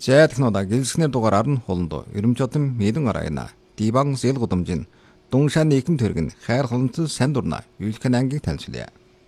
За технологи гэлснэр дугаараар нь холондоо ерөнчөдөн мэдэн арайна диван зэл гудамжин Дунгшаан нийгэм төргөн хайр холонцол сайн дурна Юлхэн ангийг танилцуулъя.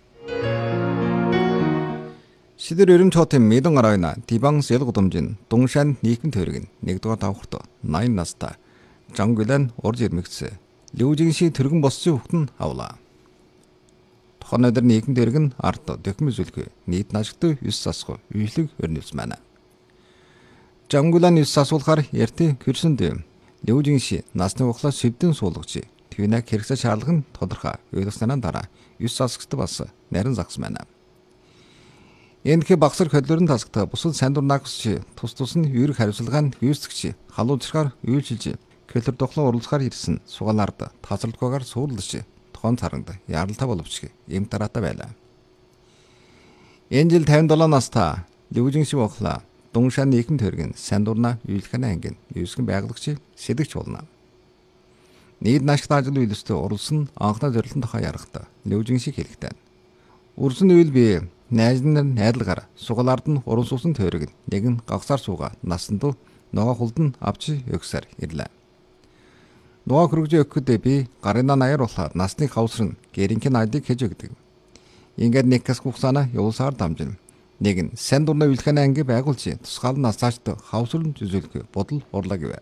Сидэр ерөнчөдөн мэдэн арайна диван зэл гудамжин Дунгшаан нийгэм төргөн 1-р давхарт 80 настай Жангүлэн урж ирмэгцээ Лүүжинши төргөн боссон хүүхэд нь авлаа. Тухайн өдөр нийгэм төргөн ард дөхмөс үлгөө нийт нажигт 9 засах үйлэг өрнөлс байна. Жангүлэн 9 асуулахаар ярти гэрсэнд Лүүжинши насны ухлаа сэвдэн суулгаж түүнээ хэрэгцээ шаардлага нь тодорхой ойлгосноо дараа 9 засагт бас нарийн загс байна. Энэхэ багсар хөдлөрөн тасагт бусад сайн дурнаагч тус нь юурэг хариуцлагын гүйцэтгэгч халуучрахаар үйлчилж көлтөр дохлон уралцахаар ирсэн сугаалард тасралтгүйгээр суурлаж тохон царанд яралтай боловч эм дараатай байлаа. Энэ жил 57 настай Лүүжинши ухлаа Дунгшаан нийгэм төргөн сайн дурна Юлхэн ангийн юусгэн байгалагч сэдэгч болно. Нийт наашигт ажил үйлстэй уралсан анхны зорилтын тухай ярахтаа Лүүжинши хэлэхдээ. Үрсэн үйл би найзны найдлагаар сугалаард нь уран суусан төрөг нэгэн гагсаар сууга насанд ногоо хулд нь авч өгсөр ирлээ. Ногоо хөргөж өгөхдөө би гарына наяр болохоор насныг хавсрын гэринхэн айдыг хийж өгдөг. Ингээд нэг хэсэг хугацаана явуулсаар дамжин. Нэгэн сайн дурна Юлхэн анги байгуулж тусгаал насаачд хавсрын зүзүүлэх бодол урлаа гэв.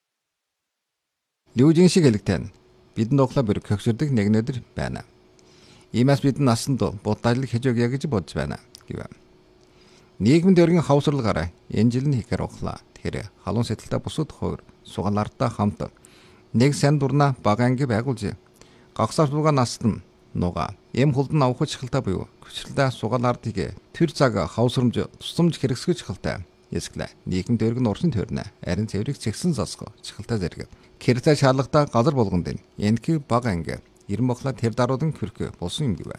Лүүжинши хэлэхдээ бидэнд углаа бэр көгсөрдөг нэгэн өдөр байна. Иймээс бид насанд будалж хийж өгье гэж бодож байна гэв. Нийгмийн дөргөн хавсралгаараа энэ жил нь хийхээр углаа. Тэгэхээр халуун сэтэлтэй бусад хоёр сугаалаартай хамт нэг сайн дурна бага анги байгуулж гагсаар суугаа насанд нуга эм хулд нь авах чухалтай буюу хүчлээ сугаалаардыг тэр цаг хавсрамж тусламж хэрэгсгэж чухалтай эсгэлээ нийгэм дөргөн урсын төрнө арин цэврийг цэгсэн засах чухалтай зэрэг хэрэгцээ шаардлагатай газар болгонд энэхий бага анги 90 бохлоо тэр даруудан хөрөх болсон юм гэв.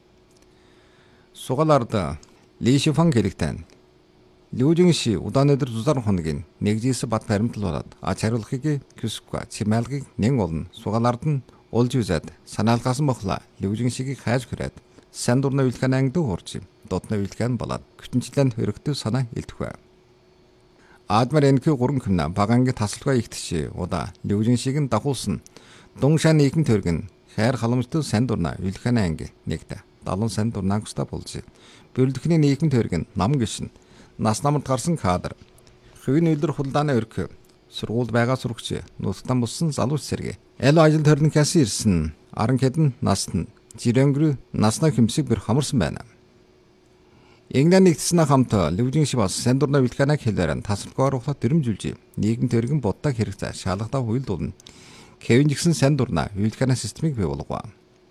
Сугаалард Лишифан хэлэхдээ Лүүжинши удаан өдөр зузаан хоногийн нэгжээс бат баримтал болоод ач хариулахыг küsгүй чимээлгийг нэн олно сугаалард нь улж үзээд санаалгасан бохлоо Лүүжиншигийг хайж хүрээд сайн дурна Юлхэн ангид хуурч дутна Юлхэн болоод хүчинчлэн хөрөгдөв санаа илтгэв. Аадмар энэхүү гурван хүнэ багангийн тасалбай ихтши удаа Лүүжиншиг нь дагуулсан Дунгшаан нийгэм төргөн хайр халамжтай сайн дурна Юлхэн анги нэгт 70 сайн дурнаагчтай болж бөрөлдөхний нийгэм төргөн нам гişн нас намд гарсан кадр хувийн үйлдвэр хулдааны өрх сургууль байгаа сурагч нутагтан буссан залууч сэргэ аль ажил төрнөхөөс ирсэн аран хэдэн наст нь жирэнгэр наснаа хэмсэг бэр хамарсан байна. England нэгдсэн хамт Лүүжинши бас сайн дурна Юлхэнаг хэлээр тасалбгаар ухлаа дөрмжүүлж нийгэм төргөн буддаг хэрэгцээ шаалгатай хуйлдуулна. Кевин жигсэн сайн дурна Юлхэнаа системийг бий болгоо.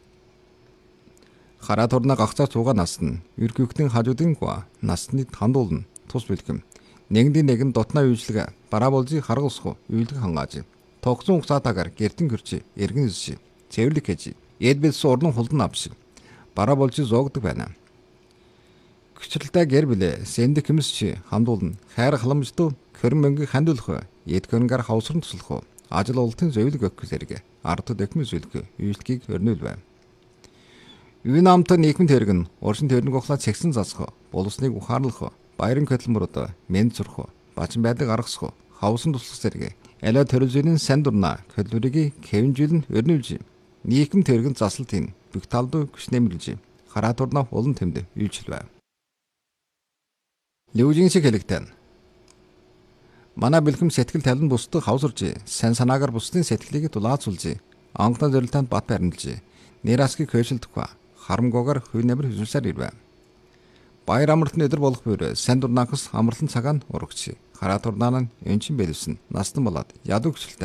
Хараа турна гагцаа цууга наст нь ергүйхтэн хажуудын гоо насны хандуулна тус бэлгэм нэгдийн нэгэн дотноо үйлчлэг бараа болзыг харгалсах үйлдэх хангааж тогтсон хугацаатаагаар гэртэн гэрчи эргэн зэши цэвэрлэг хийж эдбэлс урдан хулдан авш бараа болж зоогдөг байна. Хүчлэлтэй гэр билээ сэндик хэмсч хамдуулна хайр халамжтай хөрөн мөнгө хандуулах эд хөрөнгөөр хавсран туслах ажил олтын зөвлөг өгөх зэрэг ард дэхмэс үлгэх үйлчлэгийг өрнүүлвэ. Юу намт нийгэм төргөн уршин төрнөг ухлаа цэгсэн засах боловсныг ухаарлах баярын хөдөлмөрөд мен зурх бачин байдаг аргасах хавсан туслах зэрэг алай төрөлжийн сайн дурна хөдөлмөрийг кевинжүүлэн өрнүүлж нийгэм төргөн заслалтын бүх талд хүч нэмэрлж хараа турна улан тэмдэг үйлчлвэ. Лүүжинши хэлэхдээ манай бэлхэм сэтгэл талын бусдыг хавсарж сайн санаагаар бусдын сэтгэлийг дулаацуулж анхны зорилтод бат баримлж нэрасгийг хөөшөлдөх харамгуугаар хувь нэмэр хүсэлсээр ирвэ. Баяр амралтын өдөр болох бүр сайн дурнаахс амралтын цагаан урагч хараа турнаа нь энчин бэлсэн настан болоод ядуу хүчлээ